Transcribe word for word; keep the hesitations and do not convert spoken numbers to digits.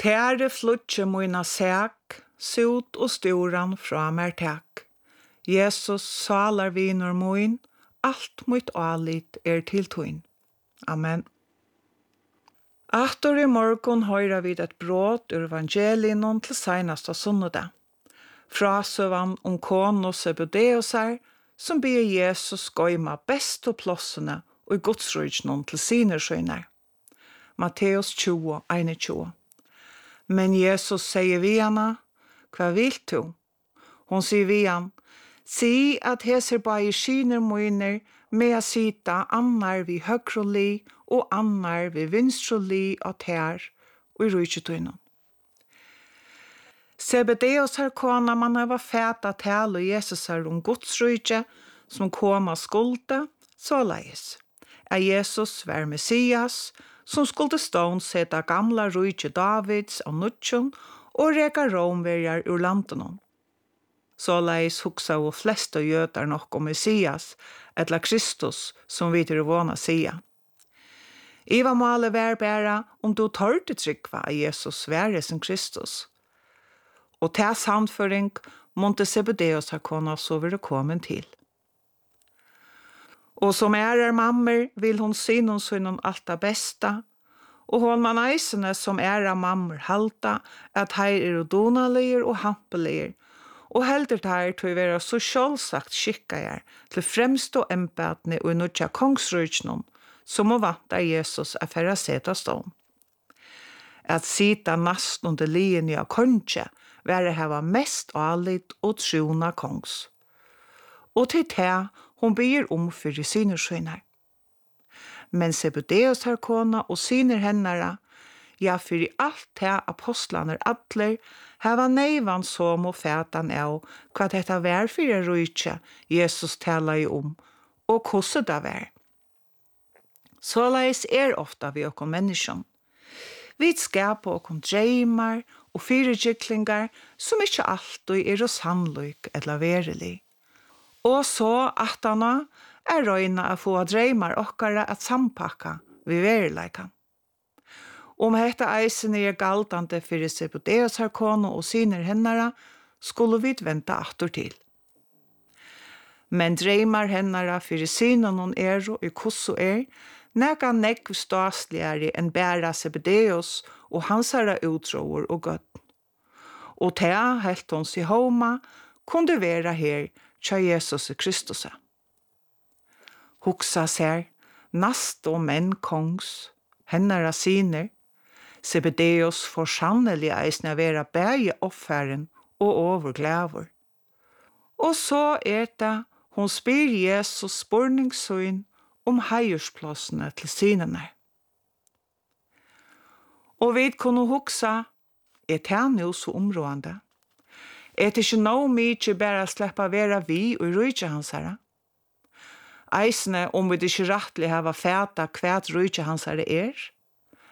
Tære flutje moina sæk, sut og sturan fra mer tak. Jesus salar vinor moin, alt mitt alit er til tuin. Amen. Aftur i morgon høyra vid et brot ur evangelinon til seinasta sunnudag. Frasøvan om kon og Sebedeusar, som ber Jesus goima best og plossene og i godsrujtnon til sine skjønner. Matteus tjue, einogtjue. Men Jesus sier vi henne, hva vil du? Hon sier vi han, si at heser bare skiner moiner med å sita annar vi høgro li og annar vi vinstro li og tær og i rujtjøtøynen. Sebedeus har kona man var fæta til og Jesus har om godsrujtje som koma skulde, så leis. Er Jesus var Messias, som skulle stån seta gamla rujtje Davids av nutjon og reka romverjar ur landen. Så leis huksa og flesta jøtar nok om Messias, etla Kristus, som vi til vana sia. Iva male vær bæra om du tørte trykva av Jesus være som Kristus. Og til samføring måtte Sebedeus ha kona så vil det komme til. Og som er er mammer vil hon synon synon alt det besta, og hon man eisene som er av mammer halta at her er donalir og hampelir, og heldur her til å være så sjålsagt skikkager til fremst og embedne og nødja kongsrujtnon, som må vanta Jesus er færre seta stån. At sita nast under linje av konge, være heva mest alit og trona kongs. Og til det hon ber om for sine skjønner. Men Sebedeus har kona og sine hennara, ja, for i alt det apostlaner atler, heva neivan som og fætan av hva dette var for en rujtje Jesus talar i om, og hvordan det var. Så leis er ofta vi okkom menneskjon. Vi skapar okkom dreymar og fyrirgiklingar som ikkje alltid er oss sannlyk eller verelig. Og så at han er røyna å få dreymar okkara at sampakka vi verileikan. Om hetta eisen er galtande fyrir Sebedeus har kone og syner hennara, skulle vi venta attor til. Men dreymar hennara fyrir synen hon er og i kosso er, nega nekv stasligare enn bæra Sebedeus og hansara utroer og gøtt. Og tea helt hons i homa, kunde vera her tja Jesus Kristus. Huksa ser, nast og menn kongs, hennara syner, Sebedeus får sannelig eisne vera bæge offeren og overglæver. Og så er det, hon spyr Jesus spurningssyn om heiersplassene til synene. Og vi kunne huksa, er det nå så områdende? Er det ikke noe mye bare sleppa vera vi og rujtje hans herre? Eisne om vi ikke rettelig hava fæta hva rujtje hans herre er?